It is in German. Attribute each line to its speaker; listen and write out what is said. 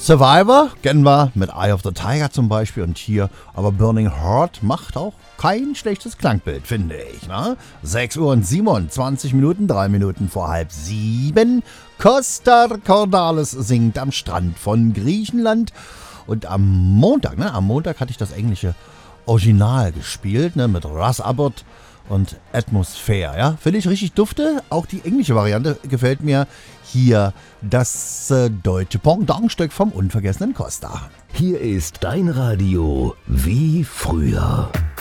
Speaker 1: Survivor kennen wir mit Eye of the Tiger zum Beispiel und hier, aber Burning Heart macht auch kein schlechtes Klangbild, finde ich. Ne? 6 Uhr und 27 Minuten, 3 Minuten vor 6:30. Costa Cordalis singt am Strand von Griechenland. Und am Montag hatte ich das englische Original gespielt, ne, mit Russ Abbott und Atmosphere. Ja? Finde ich richtig dufte. Auch die englische Variante gefällt mir. Hier das deutsche Pendantstück vom unvergessenen Costa.
Speaker 2: Hier ist dein Radio wie früher.